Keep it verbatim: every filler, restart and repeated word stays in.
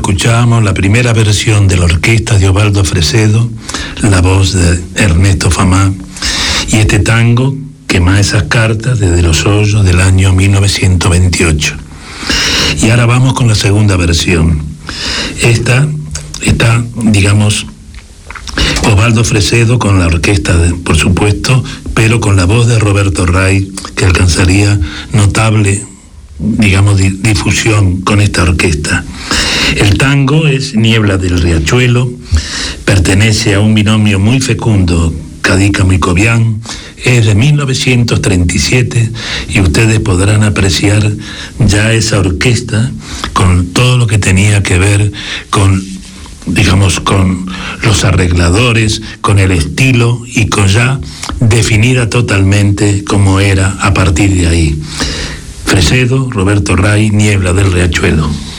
escuchábamos la primera versión de la orquesta de Osvaldo Fresedo, la voz de Ernesto Famá, y este tango, Quemá esas cartas, desde Los Hoyos del año mil novecientos veintiocho. Y ahora vamos con la segunda versión. Esta está, digamos, Osvaldo Fresedo con la orquesta, de, por supuesto, pero con la voz de Roberto Ray, que alcanzaría notable, digamos, di, difusión con esta orquesta. El tango es Niebla del Riachuelo, pertenece a un binomio muy fecundo, Cadícamo y Cobián, es de mil novecientos treinta y siete, y ustedes podrán apreciar ya esa orquesta con todo lo que tenía que ver con, digamos, con los arregladores, con el estilo y con ya definida totalmente cómo era a partir de ahí. Fresedo, Roberto Ray, Niebla del Riachuelo.